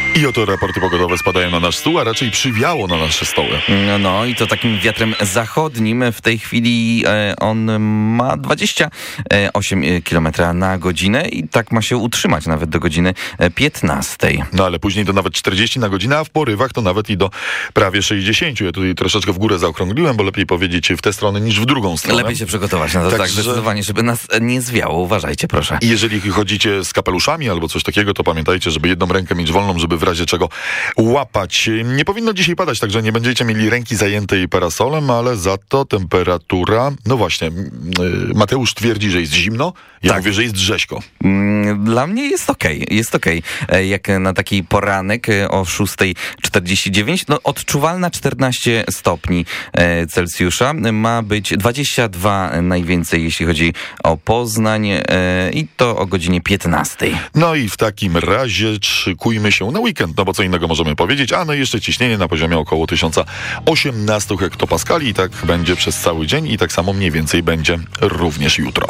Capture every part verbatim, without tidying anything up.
I oto raporty pogodowe spadają na nasz stół, a raczej przywiało na nasze stoły. No, no i to takim wiatrem zachodnim. W tej chwili e, on ma dwadzieścia osiem kilometrów na godzinę i tak ma się utrzymać nawet do godziny piętnastej. No ale później to nawet czterdzieści na godzinę, a w porywach to nawet i do prawie sześćdziesiąt. Ja tutaj troszeczkę w górę zaokrągliłem, bo lepiej powiedzieć w tę stronę niż w drugą stronę. Lepiej się przygotować na to, tak, tak że... zdecydowanie, żeby nas nie zwiało. Uważajcie, proszę. I jeżeli chodzicie z kapeluszami albo coś takiego, to pamiętajcie, żeby jedną rękę mieć wolną, żeby w razie czego łapać. Nie powinno dzisiaj padać, także nie będziecie mieli ręki zajętej parasolem, ale za to temperatura... No właśnie, Mateusz twierdzi, że jest zimno, ja tak. mówię, że jest rzeźko. Dla mnie jest okej, okay, jest okej. Okay. Jak na taki poranek o szósta czterdzieści dziewięć, no odczuwalna czternaście stopni Celsjusza, ma być dwadzieścia dwa najwięcej, jeśli chodzi o Poznań i to o godzinie piętnastej. No i w takim razie szykujmy się na weekend, no bo co innego możemy powiedzieć, a no i jeszcze ciśnienie na poziomie około tysiąc osiemnaście hektopaskali i tak będzie przez cały dzień i tak samo mniej więcej będzie również jutro.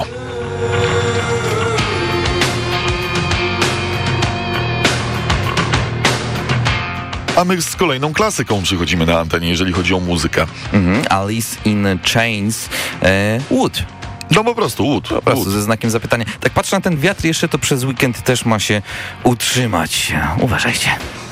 A my z kolejną klasyką przychodzimy na antenie, jeżeli chodzi o muzykę. Mhm, Alice in Chains, e, Wood. No po prostu Wood. Po prostu ze znakiem zapytania. Tak patrzę na ten wiatr jeszcze, to przez weekend też ma się utrzymać. Uważajcie.